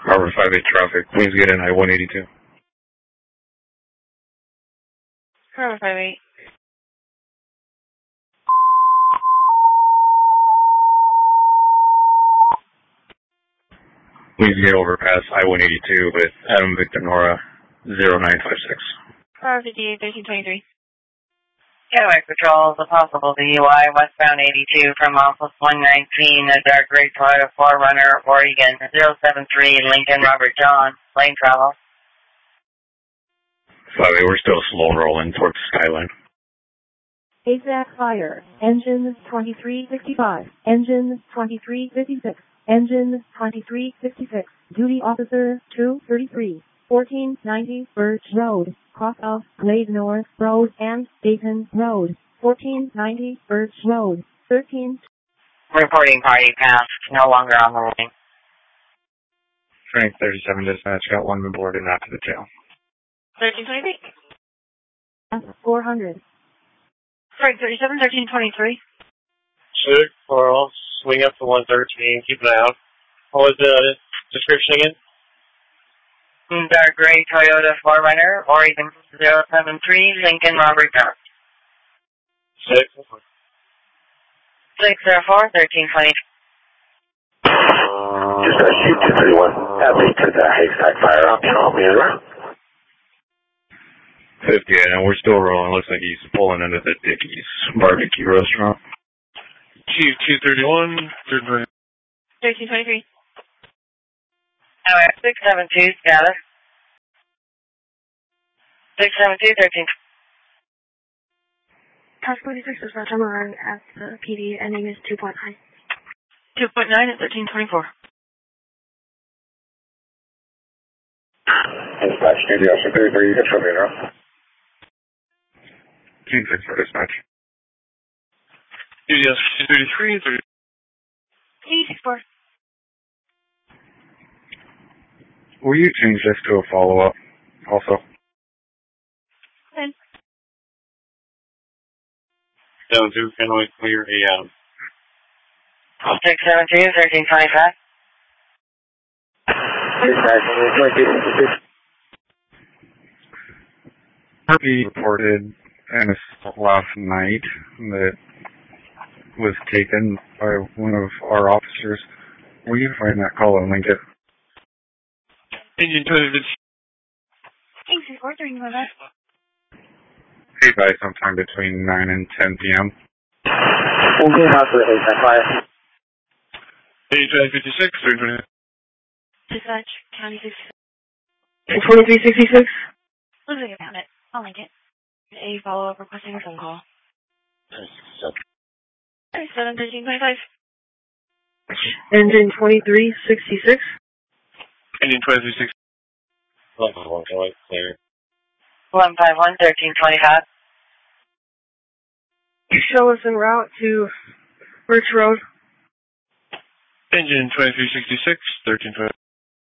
Harbor 58 traffic. Please get in I-182. Harbor 58. Please get over past I-182 with Adam Victor Nora 0956. Harbor 58, 1323. Getaway Patrol is a possible DUI westbound 82 from Office 119, a dark gray Toyota 4Runner, Oregon 073, Lincoln Robert John, lane travel. Sorry, we're still slow rolling towards Skyline. ASAC fire. Engine 2365. Engine 2356. Engine 2356. Duty officer 233. 1490 Birch Road. Cross of Glade North Road and Dayton Road. 1490 Birch Road. 13. Reporting party passed. No longer on the line. Frank 37 dispatch got one aboard and out to the tail. 1323. 400. Frank 37, 1323. Sure, Coral. Swing up to 113. Keep an eye out. What was the description again? Dark gray Toyota 4Runner, Oregon 073, Lincoln Robert John. 604. 604, 1320. Dispatch 231. Happy to the Haystack Fire Up. Help me around. 50, and we're still rolling. Looks like he's pulling into the Dickey's barbecue restaurant. Chief 231, 1323. 672, status. 672, 13. Task 46 dispatch, I'm around at the PD, ending is 2.9. 2.9 at 1324. Dispatch, DDS 33, you can show me around. Chief 6 for dispatch. DDS 233, 30. 864. Will you change this to a follow-up also? Then. 72, Fenway clear AM. 672, 1325. Harvey reported an assault last night that was taken by one of our officers. Will you find that call and link it? Engine 26. Thanks, it's ordering my best. Hey, by sometime between 9 and 10 p.m. Okay, how's the Haystack Fire? Engine 56, 320. Dispatch, County 6. 2366. Looks like I found it. I'll link it. A follow-up requesting a phone call. 37, 1325. Engine 2366. Engine 236. 151, clear. 151, 1325. Show us en route to Birch Road. Engine 2366, 1325.